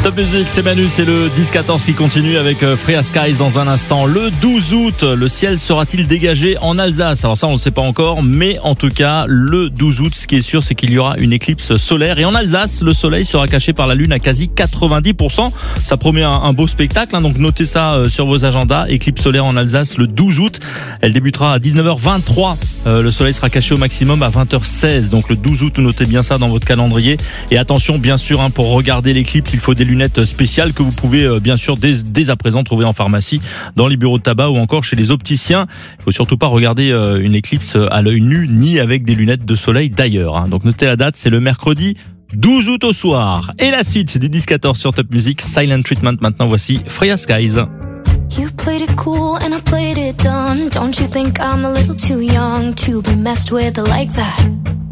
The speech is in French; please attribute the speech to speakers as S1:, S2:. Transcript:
S1: Top Music, c'est Manu, c'est le 10-14 qui continue avec Freya Skies dans un instant. Le 12 août, le ciel sera-t-il dégagé en Alsace? Alors ça, on ne le sait pas encore, mais en tout cas, le 12 août, ce qui est sûr, c'est qu'il y aura une éclipse solaire. Et en Alsace, le soleil sera caché par la lune à quasi 90%. Ça promet un beau spectacle, donc notez ça sur vos agendas. Éclipse solaire en Alsace le 12 août. Elle débutera à 19h23. Le soleil sera caché au maximum à 20h16. Donc le 12 août, notez bien ça dans votre calendrier. Et attention, bien sûr, pour regarder l'éclipse, il faut des lunettes spéciales que vous pouvez bien sûr dès à présent trouver en pharmacie, dans les bureaux de tabac ou encore chez les opticiens. Il faut surtout pas regarder une éclipse à l'œil nu ni avec des lunettes de soleil d'ailleurs. Donc notez la date, c'est le mercredi 12 août au soir. Et la suite du 10-14 sur Top Music, Silent Treatment. Maintenant voici Freya Skies.
S2: You played it cool and I played it dumb. Don't you think I'm a little too young to be messed with like that?